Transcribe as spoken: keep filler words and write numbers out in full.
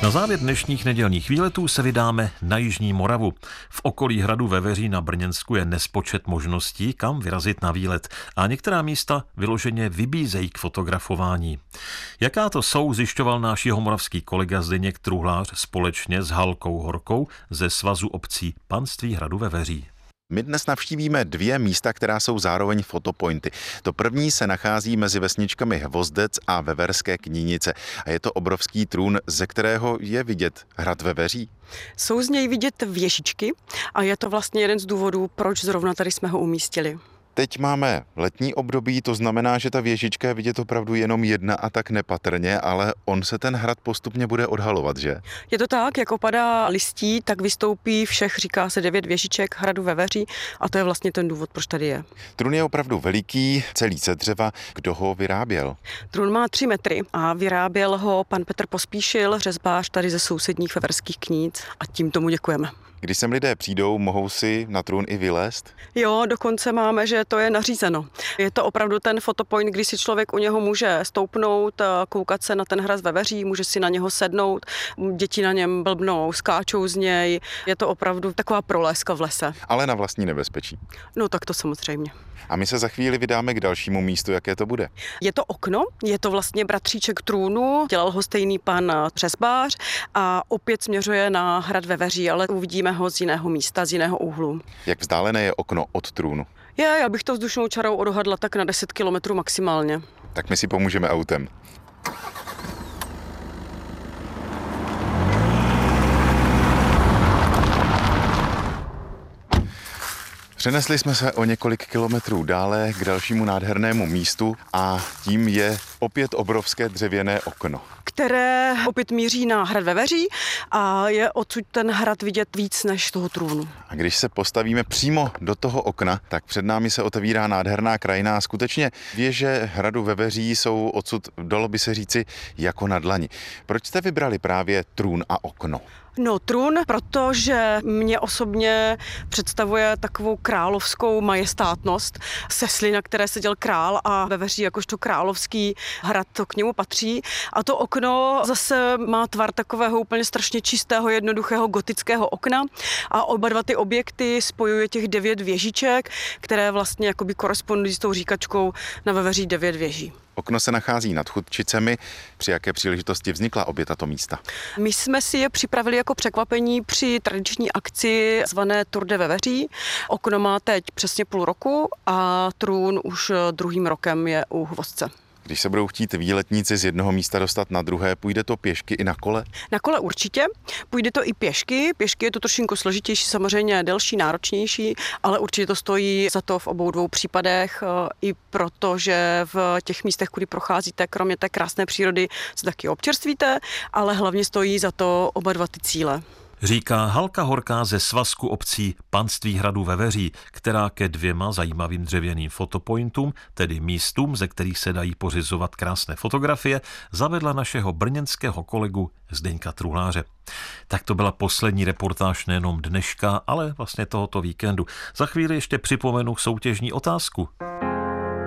Na závěr dnešních nedělních výletů se vydáme na jižní Moravu. V okolí hradu Veveří na Brněnsku je nespočet možností, kam vyrazit na výlet a některá místa vyloženě vybízejí k fotografování. Jaká to jsou, zjišťoval náš jihomoravský kolega Zdeněk Truhlář společně s Halkou Horkou ze Svazu obcí Panství hradu Veveří. My dnes navštívíme dvě místa, která jsou zároveň fotopointy. To první se nachází mezi vesničkami Hvozdec a Veverské Knínice. A je to obrovský trůn, ze kterého je vidět hrad Veveří. Jsou z něj vidět věžičky a je to vlastně jeden z důvodů, proč zrovna tady jsme ho umístili. Teď máme letní období, to znamená, že ta věžička je vidět opravdu jenom jedna a tak nepatrně, ale on se ten hrad postupně bude odhalovat, že? Je to tak, jak opadá listí, tak vystoupí všech, říká se, devět věžiček hradu Veveří a to je vlastně ten důvod, proč tady je. Trůn je opravdu veliký, celý ze dřeva. Kdo ho vyráběl? Trůn má tři metry a vyráběl ho pan Petr Pospíšil, řezbář tady ze sousedních Veverských Kníc a tím tomu děkujeme. Když sem lidé přijdou, mohou si na trůn i vylézt? Jo, dokonce máme, že to je nařízeno. Je to opravdu ten fotopoint, kdy si člověk u něho může stoupnout, koukat se na ten hrad Veveří, může si na něho sednout, děti na něm blbnou, skáčou z něj. Je to opravdu taková prolézka v lese. Ale na vlastní nebezpečí. No tak to samozřejmě. A my se za chvíli vydáme k dalšímu místu, jaké to bude. Je to okno, je to vlastně bratříček trůnu, dělal ho stejný pan řezbář a opět směřuje na hrad Veveří, ale uvidíme ho z jiného místa, z jiného úhlu. Jak vzdálené je okno od trůnu? Je, já bych to vzdušnou čarou odhadla tak na deset kilometrů maximálně. Tak my si pomůžeme autem. Přenesli jsme se o několik kilometrů dále k dalšímu nádhernému místu a tím je opět obrovské dřevěné okno, které opět míří na hrad Veveří a je odsud ten hrad vidět víc než toho trůnu. A když se postavíme přímo do toho okna, tak před námi se otevírá nádherná krajina a skutečně věže hradu Veveří jsou odsud, dalo by se říci, jako na dlani. Proč jste vybrali právě trůn a okno? No trůn, protože mě osobně představuje takovou královskou majestátnost. Sesly, na které seděl král a Veveří jakožto královský hrad to k němu patří. A to okno zase má tvar takového úplně strašně čistého, jednoduchého gotického okna a oba dva ty objekty spojuje těch devět věžiček, které vlastně jakoby korespondují s tou říkačkou na Veveří devět věží. Okno se nachází nad Chudčicemi. Při jaké příležitosti vznikla obě tato místa? My jsme si je připravili jako překvapení při tradiční akci zvané Tour de Veveří. Okno má teď přesně půl roku a trůn už druhým rokem je u Hvozdce. Když se budou chtít výletníci z jednoho místa dostat na druhé, půjde to pěšky i na kole? Na kole určitě, půjde to i pěšky. Pěšky je to trošku složitější, samozřejmě delší, náročnější, ale určitě to stojí za to v obou dvou případech, i protože v těch místech, kudy procházíte, kromě té krásné přírody, se taky občerstvíte, ale hlavně stojí za to oba dva ty cíle. Říká Halka Horká ze Svazku obcí Panství hradu Veveří, která ke dvěma zajímavým dřevěným fotopointům, tedy místům, ze kterých se dají pořizovat krásné fotografie, zavedla našeho brněnského kolegu Zdeňka Truhláře. Tak to byla poslední reportáž nejenom dneška, ale vlastně tohoto víkendu. Za chvíli ještě připomenu soutěžní otázku.